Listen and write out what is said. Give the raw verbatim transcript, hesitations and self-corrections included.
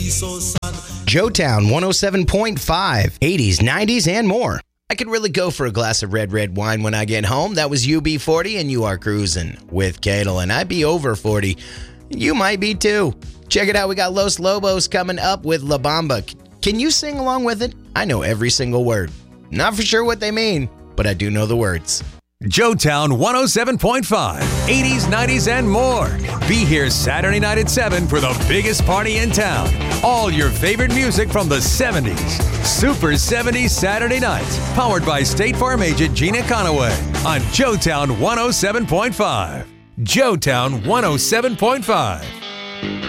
Joetown one oh seven point five, eighties, nineties, and more. I could really go for a glass of red, red wine when I get home. That was U B forty, and you are cruising with Cadel, and I'd be over forty. You might be too. Check it out. We got Los Lobos coming up with La Bamba. Can you sing along with it? I know every single word. Not for sure what they mean, but I do know the words. Joetown one oh seven point five, eighties, nineties, and more. Be here Saturday night at seven for the biggest party in town. All your favorite music from the seventies. Super seventies Saturday nights. Powered by State Farm agent Gina Conaway on Joetown one oh seven point five. Joetown one oh seven point five.